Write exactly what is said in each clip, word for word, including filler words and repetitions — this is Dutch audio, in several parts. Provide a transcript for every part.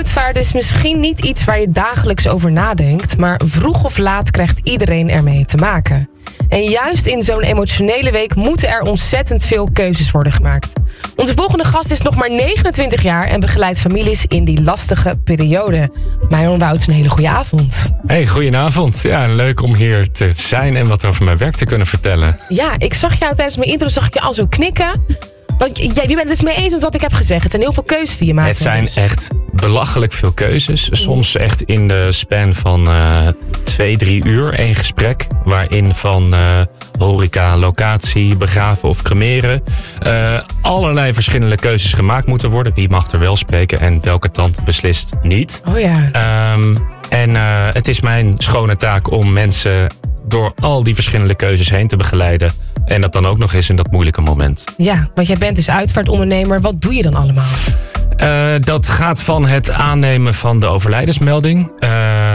Uitvaart is misschien niet iets waar je dagelijks over nadenkt, maar vroeg of laat krijgt iedereen ermee te maken. En juist in zo'n emotionele week moeten er ontzettend veel keuzes worden gemaakt. Onze volgende gast is nog maar negenentwintig jaar en begeleidt families in die lastige periode. Myron Wouts, een hele goede avond. Hey, goedenavond. Ja, leuk om hier te zijn en wat over mijn werk te kunnen vertellen. Ja, ik zag jou tijdens mijn intro, zag ik je al zo knikken. Want jij, je bent het dus mee eens met wat ik heb gezegd. Het zijn heel veel keuzes die je maakt. Het zijn dus. echt belachelijk veel keuzes. Soms echt in de span van uh, twee, drie uur één gesprek. Waarin van uh, horeca, locatie, begraven of cremeren. Uh, allerlei verschillende keuzes gemaakt moeten worden. Wie mag er wel spreken en welke tante beslist niet. Oh ja. Um, en uh, het is mijn schone taak om mensen door al die verschillende keuzes heen te begeleiden. En dat dan ook nog eens in dat moeilijke moment. Ja, want jij bent dus uitvaartondernemer. Wat doe je dan allemaal? Uh, dat gaat van het aannemen van de overlijdensmelding. Uh,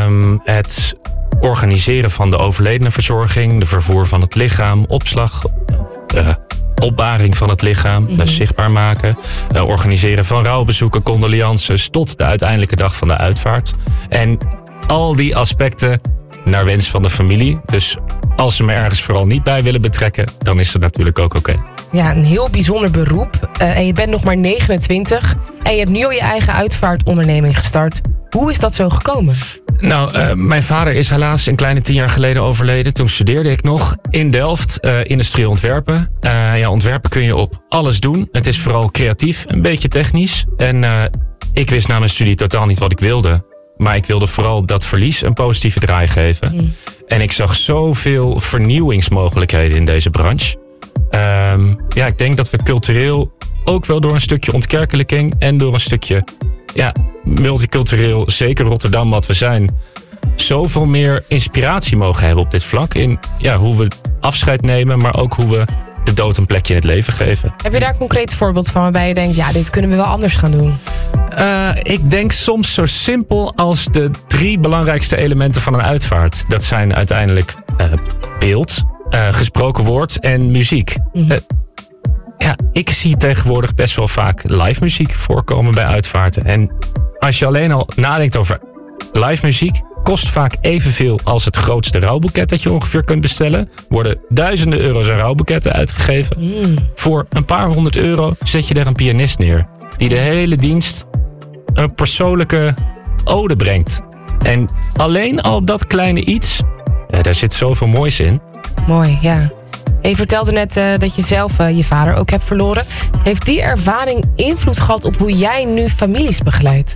het organiseren van de overledenenverzorging. De vervoer van het lichaam. Opslag. Uh, opbaring van het lichaam. Mm-hmm. Zichtbaar maken. Uh, organiseren van rouwbezoeken, condolences. Tot de uiteindelijke dag van de uitvaart. En al die aspecten naar wens van de familie. Dus als ze me ergens vooral niet bij willen betrekken, dan is dat natuurlijk ook oké. Okay. Ja, een heel bijzonder beroep. Uh, en je bent nog maar negenentwintig. En je hebt nu al je eigen uitvaartonderneming gestart. Hoe is dat zo gekomen? Nou, uh, mijn vader is helaas een kleine tien jaar geleden overleden. Toen studeerde ik nog in Delft, uh, industrieel ontwerpen. Uh, ja, ontwerpen kun je op alles doen. Het is vooral creatief, een beetje technisch. En uh, ik wist na mijn studie totaal niet wat ik wilde. Maar ik wilde vooral dat verlies een positieve draai geven. Mm. En ik zag zoveel vernieuwingsmogelijkheden in deze branche. Um, ja, ik denk dat we cultureel ook wel door een stukje ontkerkelijking en door een stukje ja, multicultureel, zeker Rotterdam wat we zijn, zoveel meer inspiratie mogen hebben op dit vlak. In ja, hoe we afscheid nemen, maar ook hoe we de dood een plekje in het leven geven. Heb je daar een concreet voorbeeld van waarbij je denkt, ja, dit kunnen we wel anders gaan doen? Uh, ik denk soms zo simpel als de drie belangrijkste elementen van een uitvaart. Dat zijn uiteindelijk uh, beeld, uh, gesproken woord en muziek. Mm-hmm. Uh, ja, ik zie tegenwoordig best wel vaak live muziek voorkomen bij uitvaarten. En als je alleen al nadenkt over live muziek, kost vaak evenveel als het grootste rouwboeket dat je ongeveer kunt bestellen. Worden duizenden euro's aan rouwboeketten uitgegeven. Mm. Voor een paar honderd euro zet je er een pianist neer. Die de hele dienst een persoonlijke ode brengt. En alleen al dat kleine iets, ja, daar zit zoveel moois in. Mooi, ja. Je vertelde net uh, dat je zelf uh, je vader ook hebt verloren. Heeft die ervaring invloed gehad op hoe jij nu families begeleidt?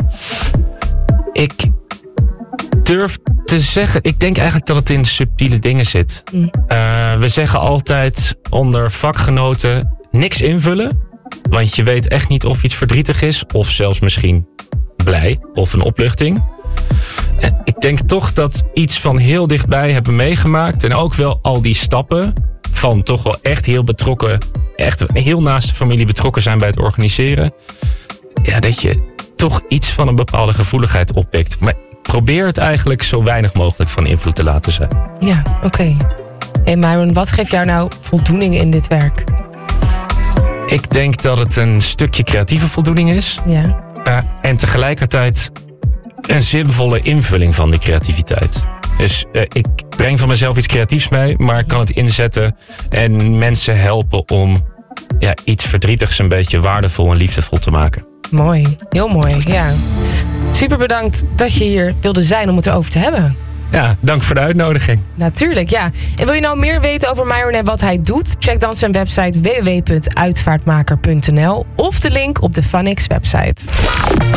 Ik durf te zeggen, ik denk eigenlijk dat het in subtiele dingen zit. Mm. Uh, we zeggen altijd onder vakgenoten niks invullen. Want je weet echt niet of iets verdrietig is. Of zelfs misschien blij of een opluchting. En ik denk toch dat iets van heel dichtbij hebben meegemaakt. En ook wel al die stappen van toch wel echt heel betrokken, echt heel naast de familie betrokken zijn bij het organiseren. Ja, dat je toch iets van een bepaalde gevoeligheid oppikt. Maar ik probeer het eigenlijk zo weinig mogelijk van invloed te laten zijn. Ja, oké. Okay. Hey Myron, wat geeft jou nou voldoening in dit werk? Ik denk dat het een stukje creatieve voldoening is. Ja. Uh, en tegelijkertijd een zinvolle invulling van die creativiteit. Dus uh, ik breng van mezelf iets creatiefs mee, maar ik kan het inzetten en mensen helpen om ja, iets verdrietigs een beetje waardevol en liefdevol te maken. Mooi, heel mooi, ja. Super bedankt dat je hier wilde zijn om het erover te hebben. Ja, dank voor de uitnodiging. Natuurlijk, ja. En wil je nou meer weten over Myron en wat hij doet? Check dan zijn website w w w punt uitvaartmaker punt n l of de link op de Funix website.